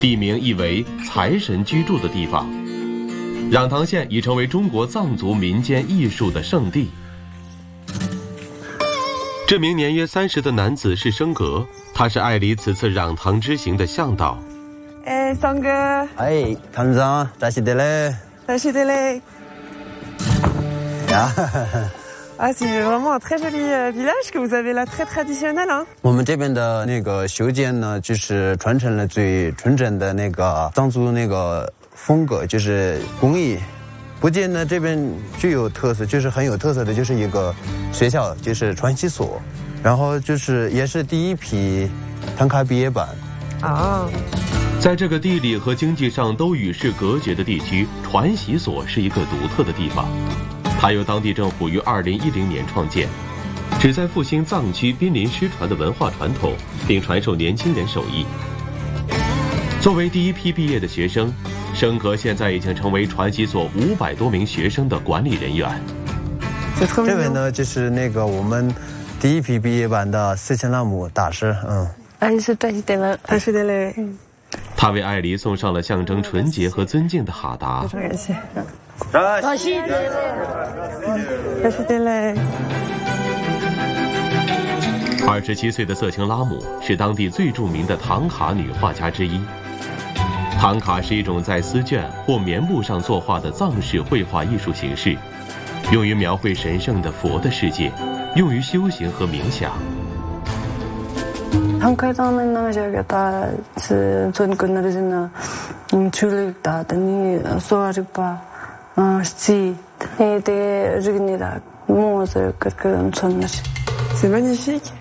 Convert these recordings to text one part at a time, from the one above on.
地名意为财神居住的地方。壤塘县已成为中国藏族民间艺术的圣地。这名年约30的男子是生格，他是爱黎此次壤塘之行的向导。 哎，桑哥。 哎，团长，大西德嘞。 大西德嘞。Ah, c'est vraiment un très joli village que vous avez là, très traditionnel, hein. 我们这边的那个修建呢，就是传承了最纯正的那个藏族那个风格，就是工艺。不仅呢这边具有特色，就是很有特色的，就是一个学校，就是传习所，然后就是也是第一批唐卡毕业班。 啊， 在这个地理和经济上都与世隔绝的地区，传习所是一个独特的地方。它由当地政府于2010年创建，旨在复兴藏区濒临失传的文化传统，并传授年轻人手艺。作为第一批毕业的学生，生格现在已经成为传习所500多名学生的管理人员。 这位呢，就是那个我们第一批毕业班的斯琴拉姆大师。 他为爱黎送上了象征纯洁和尊敬的哈达。27岁的色青拉姆是当地最著名的唐卡女画家之一。唐卡是一种在丝绢或棉布上作画的藏式绘画艺术形式，用于描绘神圣的佛的世界，用于修行和冥想。 한칼당은 나가자겠다. 전 끝나르지나 줄릭다. 니 소아르바 시 네데 르그니다 모서 그런 전나시. C'est magnifique.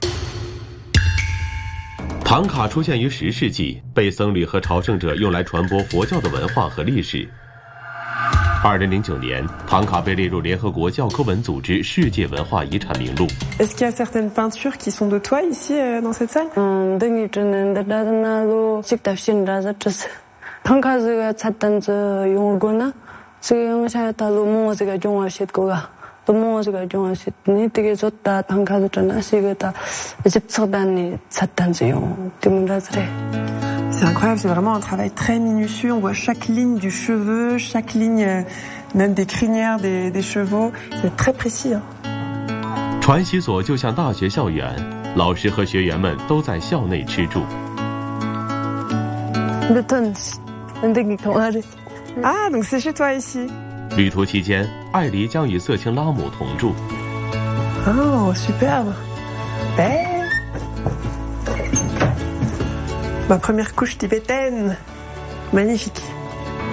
唐卡出现于10世纪，被僧侣和朝圣者用来传播佛教的文化和历史。2009年，唐卡被列入联合国教科文组织世界文化遗产名录。 Est-ce qu'il y a certaines peintures qui sont de toi ici dans cette salle? 唐卡스가 찾던 저 용어구나. 지금 샤타로 모스가 종아시고가 또 모스가 종아시니 되게 좋다.唐卡스잖아. 시그다 집서단이 찾던 저 용. 때문에 C'est incroyable, c'est vraiment un travail très minutieux. On voit chaque ligne du cheveu, chaque ligne même des crinières des chevaux. C'est très précis. 传习所就像大学校园，老师和学员们都在校内吃住。 Ah, donc c'est chez toi ici. 旅途期间，爱黎将与色青拉姆同住。 Oh, superbe. Ma première couche tibétaine. Magnifique.